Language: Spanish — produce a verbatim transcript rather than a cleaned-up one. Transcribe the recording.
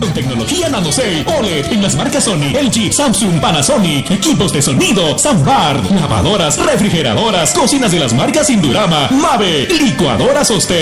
Con tecnología NanoCell, O L E D en las marcas Sony, L G, Samsung, Panasonic, equipos de sonido, soundbar, lavadoras, refrigeradoras, cocinas de las marcas Indurama, Mave, licuadoras Oster.